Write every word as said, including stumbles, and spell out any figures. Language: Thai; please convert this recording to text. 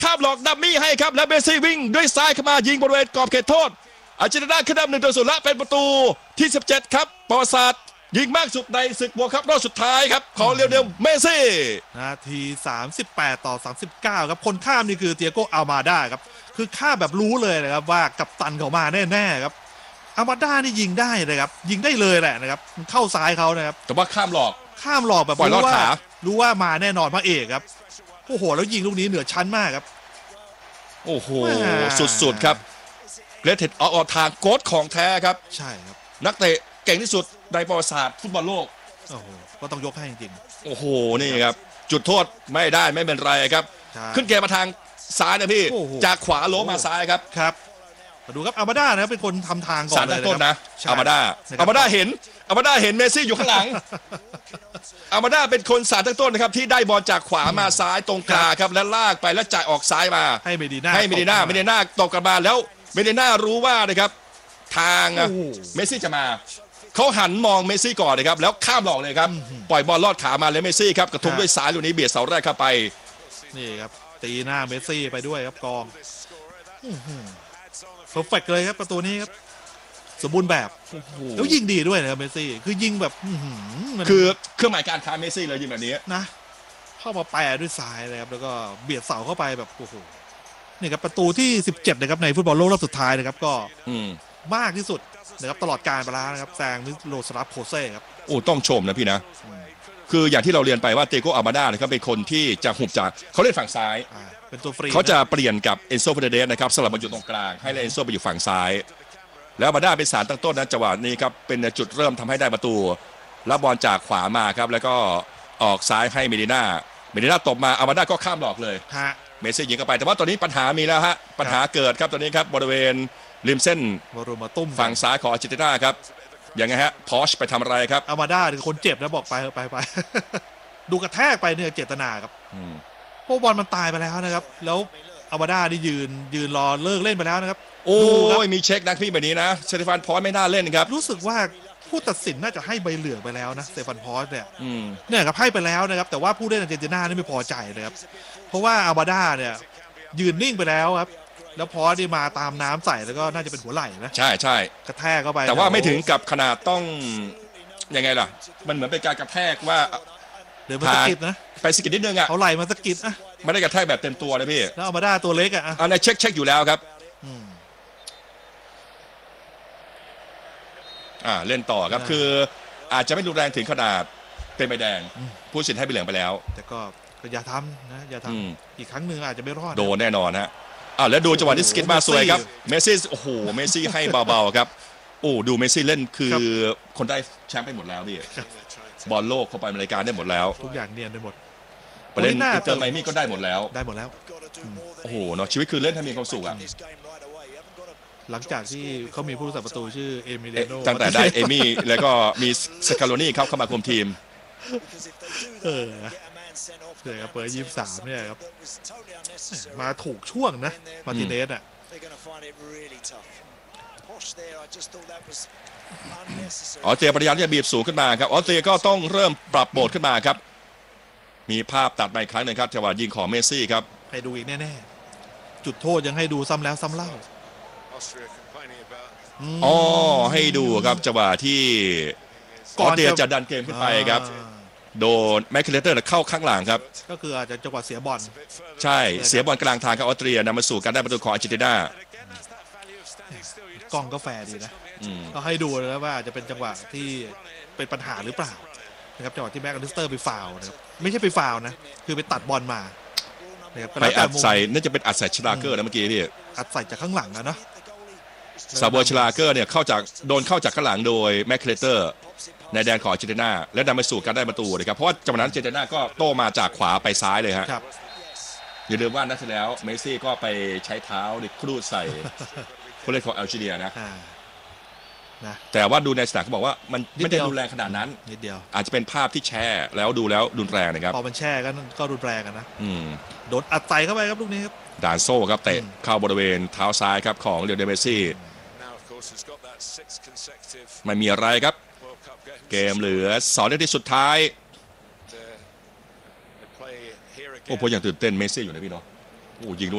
ข้ามหลอกดัมมี่ให้ครับและเมสซี่วิ่งด้วยซ้ายเข้ามายิงบริเวณกรอบเขตโทษอาร์เจนตินาขึ้นนำหนึ่งต่อศูนย์และเป็นประตูที่สิบเจ็ดครับประวัติศาสตร์ยิงมากสุดในศึกเวิลด์คัพรอบสุดท้ายครับของเลโอเนลเมสซี่นาทีสามสิบแปดต่อสามสิบเก้าครับคนข้ามนี่คือเตียโกอัลมาดาครับคือข้ามแบบรู้เลยนะครับว่ากัปตันเขามาแน่ๆครับอัลมาดานี่ยิงได้เลยครับยิงได้เลยแหละนะครับเข้าซ้ายเขานะครับแต่ว่าข้ามหลอกข้ามหลอกแบบปล่อยลอดขารู้ว่ามาแน่นอนพระเอกครับโอ้โหแล้วยิงลูกนี้เหนือชั้นมากครับโอ้โหสุดๆครับเกรทเทดออกทางโค้ชของแท้ครับใช่ครับนักเตะเก่งที่สุดในประวัติศาสตร์ฟุตบอลโลกโอ้โหก็ต้องยกให้จริงๆโอ้โหนี่ครับจุดโทษไม่ได้ไม่เป็นไรครับขึ้นเกมมาทางซ้ายนะพี่จากขวาโล้มาซ้ายครับครับมาดูครับอัลมาด้านะเป็นคนทำทางก่อนเลยต้นนะอัลมาด้าอัลมาด้าเห็นอัลมาด้าเห็นเมสซี่อยู่ข้างหลังอัลมาด้าเป็นคนสาดตั้งต้นนะครับที่ได้บอลจากขวามาซ้ายตรงกลางครับแล้วลากไปแล้วจ่ายออกซ้ายมาให้เมดิน่าให้เมดิน่าเมดิน่าตกกลับมาแล้วเมดิน่ารู้ว่านะครับทางเมสซี่จะมาเขาหันมองเมสซี่ก่อนนะครับแล้วข้ามหลอกเลยครับปล่อยบอลลอดขามาเลยเมสซี่ครับกระทุ้งด้วยซ้ายลูกนี้เบียดเสาแรกเข้าไปนี่ครับตีหน้าเมสซี่ไปด้วยครับกองเพอร์เฟกต์เลยครับประตูนี้ครับสมบูรณ์แบบแล้วยิงดีด้วยนะครับเมสซี่คือยิงแบบคือเครื่องหมายการค้าเมสซี่เลยยิงแบบนี้นะเข้ามาแปรด้วยซ้ายเลยครับแล้วก็เบียดเสาเข้าไปแบบโอ้โหนี่ครับประตูที่สิบเจ็ดนะครับในฟุตบอลโลกรอบสุดท้ายนะครับก็มากที่สุดนะครับตลอดการไปแล้วนะครับแซงมิโลสลาฟโคเซ่ครับโอ้ต้องชมนะพี่นะคืออย่างที่เราเรียนไปว่าเตโกอัลมาด้านะครับเป็นคนที่จะหุบจากเขาเล่นฝั่งซ้ายเป็นตัวฟรีเขาจะเปลี่ยนกับเอนโซเฟเดเดสนะครับสลับมาอยู่ตรงกลางให้เอนโซไปอยู่ฝั่งซ้ายแล้วอัลมาด้าเป็นสารตั้งต้นนะจังหวะนี้ครับเป็นจุดเริ่มทำให้ได้ประตูรับบอลจากขวามาครับแล้วก็ออกซ้ายให้เมดิน่าเมดิน่าตบมาอัลมาด้าก็ข้ามหลอกเลยเมสซี่ยิงเข้าไปแต่ว่าตอนนี้ปัญหามีแล้วฮะปัญหาเกิดครับตอนนี้ครับบริเวณริมเส้นฝั่งซ้ายของอาร์เจนตินาครับยังไงฮะพอชไปทำอะไรครับอัลมาด้าคือคนเจ็บนะบอกไปไปไปดูกระแทกไปเนี่ยเจตนาครับพวกบอลมันตายไปแล้วนะครับแล้วอัลมาด้านี่ยืนยืนรอเลิกเล่นไปแล้วนะครับโอ้ยมีเช็คนักพี่แบบนี้นะเซฟานพอชไม่น่าเล่นครับรู้สึกว่าผู้ตัดสินน่าจะให้ใบเหลืองไปแล้วนะเซฟานพอชเนี่ยเนี่ยครับให้ไปแล้วนะครับแต่ว่าผู้เล่นอาร์เจนตินานี่ไม่พอใจเลยครับเพราะว่าอัลมาด้าเนี่ยยืนนิ่งไปแล้วครับแล้วพอที่มาตามน้ำใส่แล้วก็น่าจะเป็นหัวไหล่นะใช่ใช่กระแทกเข้าไปแต่ว่าไม่ถึงกับขนาดต้องยังไงล่ะมันเหมือนเป็นการกระแทกว่าเดินมาสกิดนะไปสกิดนิดนึงอ่ะเขาไหล่มาสกิดอ่ะไม่ได้กระแทกแบบเต็มตัวเลยพี่แล้วอัลมาด้าตัวเล็กอ่ะอันนี้เช็คเช็คอยู่แล้วครับอ่าเล่นต่อครับคืออาจจะไม่รุนแรงถึงขนาดเป็นใบแดงผู้สินให้ใบเหลืองไปแล้วแต่ก็อย่าทำนะอย่าทำอีกครั้งหนึ่งอาจจะไม่รอดโดนแน่นอนฮะอ้าวแล้วดูจังหวะที่สกิดมาสวยครับเมสซี่โอ้โหเมสซี่ให้เบาๆครับโอ้ดูเมสซี่เล่นคือคนได้แชมป์ไปหมดแล้วพี่บอลโลกเข้าไปในรายการได้หมดแล้วทุกอย่างเนียนไปหมดไปเล่นอินเตอร์ไมมี่ก็ได้หมดแล้วได้หมดแล้วโอ้โหเนาะชีวิตคือเล่นให้มีความสุขอ่ะหลังจากที่เขามีผู้รักษาประตูชื่อเอมิเลโนตั้งแต่ได้เอมี่แล้วก็มีสคาโลนี่เข้าเข้ามาคุมทีมเออเลยครับเปิดยี่สิบสามเนี่ยครับมาถูกช่วงนะมาร์ติเนสอ่ะออสเตรียพยายามที่จะบีบสูงขึ้นมาครับออสเตรียก็ต้องเริ่มปรับโหมดขึ้นมาครับมีภาพตัดมาอีกครั้งหนึ่งครับจังหวะยิงของเมสซี่ครับให้ดูอีกแน่ๆจุดโทษยังให้ดูซ้ำแล้วซ้ำเล่าอ๋อให้ดูครับจังหวะที่ออสเตรียจะดันเกมขึ้นไปครับโดนแมคคิเลเตอร์เข้าข้างหลังครับก็คืออาจจะจังหวะเสียบอลใช่เสียบอลกลางทางครับออสเตรียนำมาสู่การได้ประตูของอาร์เจนตินากล้องก็แฟร์ดีนะก็ให้ดูแล้วว่าจะเป็นจังหวะที่เป็นปัญหาหรือเปล่านะครับจังหวะที่แม็กอลิสเตอร์ไปฟาวนะครับไม่ใช่ไปฟาวนะคือไปตัดบอลมาไปอัดใส่น่าจะเป็นอัดใส่ชลาเกอร์นะเมื่อกี้พี่อัดใส่จากข้างหลังนะเนาะซาบัวชลาเกอร์เนี่ยเข้าจากโดนเข้าจากข้างหลังโดยแมคคิเลเตอร์ในแดนของอาร์เจนตินาและนำไปสู่การได้ประตูเลยครับเพราะว่าจังหวะนั้นอาร์เจนตินาก็โต้มาจากขวาไปซ้ายเลยฮะอย่าลืมว่านัดที่แล้วเมสซี่ก็ไปใช้เท้าในครูดใส่ผู้เล่นของแอลจีเรียนะแต่ว่าดูในสนามเขาบอกว่ามันไม่ได้รุนแรงขนาดนั้นนิดเดียวอาจจะเป็นภาพที่แช่แล้วดูแล้วรุนแรงนะครับพอมันแช่ก็ก็รุนแรงกันนะโดนอัดใส่เข้าไปครับลูกนี้ครับดานโซ่ครับเตะเข้าบริเวณเท้าซ้ายครับของเลโอเนลเมสซี่ไม่มีอะไรครับเกมเหลือสองนาทีสุดท้ายโอ้ผมยังตื่นเต้นเมสซี่อยู่นะพี่เนาะโอ้ยิง